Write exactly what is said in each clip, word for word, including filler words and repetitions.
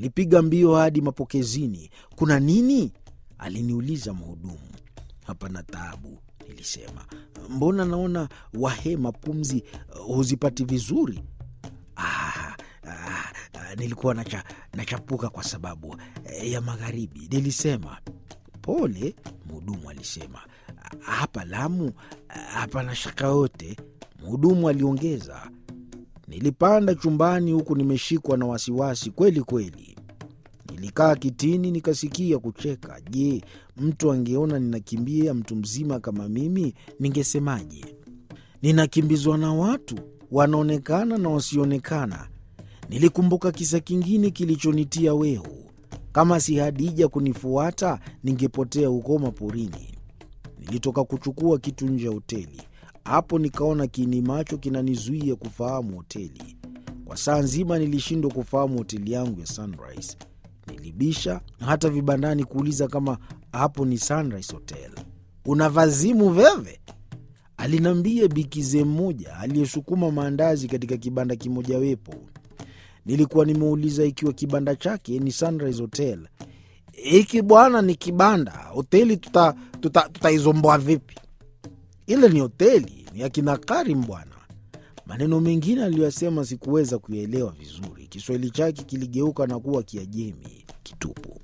Nilipiga mbio hadi mapokezini. "Kuna nini?" aliniuliza mhudumu. "Hapana taabu," nilisema. "Mbona naona wahema pumzi uh, huzipati vizuri?" Ah, ah, ah, nilikuwa nacha, nachapuka kwa sababu eh, ya magharibi, nilisema. "Pole," mhudumu alisema. "Hapa Lamu hapana shaka yote," mhudumu aliongeza. Nilipanda chumbani huku nimeshikwa na wasiwasi kweli kweli. Nilikaa kitini nikasikia kucheka. Je, mtu angeona ninakimbia mtu mzima kama mimi, ningesemaje? Ninakimbizwa na watu wanaonekana na wasionekana. Nilikumbuka kisa kingine kilichonitia wehu. Kama si Hadija kunifuata, ningepotea huko maporini. Nilitoka kuchukua kitu nje ya hoteli. Hapo nikaona kiini macho kinanizuia kufahamu hoteli. Kwa saa nzima nilishindwa kufahamu hoteli yangu ya Sunrise. Nilibisha hata vibandani kuuliza kama hapo ni Sunrise Hotel. "Unavazimu veve?" alinambia bikize mmoja aliyesukuma maandazi katika kibanda kimoja wepo. Nilikuwa nimeuliza ikiwa kibanda chake ni Sunrise Hotel. "Hiki bwana ni kibanda, hoteli tuta tuta tutaizomboa vipi? Ile ni hoteli, ni akina Karim bwana." Maneno mengine aliyosema sikuweza kuyaelewa vizuri. Kiswahili chake kiligeuka na kuwa Kiajemi kitupu.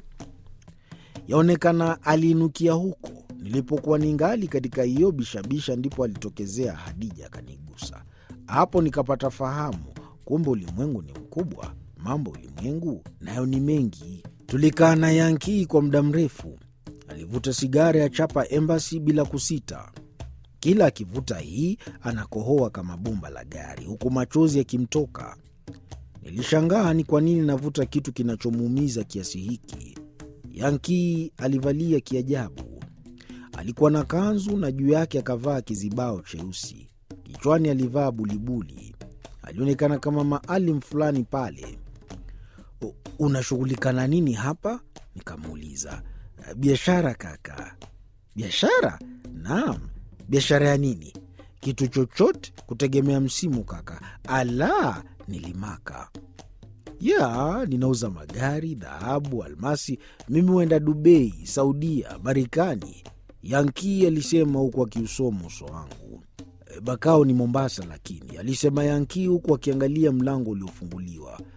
Yaonekana aliinukia huko. Nilipokuwa ningali katika hiyo bishabisha ndipo alitokezea Hadija akanigusa. Hapo nikapata fahamu, kumbe ulimwengu ni mkubwa, mambo ulimwengu nayo ni mengi. Tulikaa na Yankii kwa muda mrefu. Alivuta sigara ya chapa Embassy bila kusita. Kila akivuta hii anakohoa kama bomba la gari, huku machozi yakimtoka. Nilishangaa ni kwa nini navuta kitu kinachomuumiza kiasi hiki. Yankii alivalia kiajabu. Alikuwa na kanzu na juu yake akavaa kizibao cheusi. Kichwani alivaa bulibuli. Alionekana kama maalim fulani pale. "Unashughulika na nini hapa?" nikamuuliza. "Biashara kaka." "Biashara?" "Naam." "Biashara ya nini?" "Kitu chochote kutegemea msimu kaka." "Ala," nilimaka. "Ya, ninauza magari, dhahabu, almasi. Mimi huenda Dubai, Saudia, Marekani," Yankii alisema huku akiusoma uso wangu. "Bakao ni Mombasa lakini," alisema Yankii huku akiangalia mlango uliofunguliwa.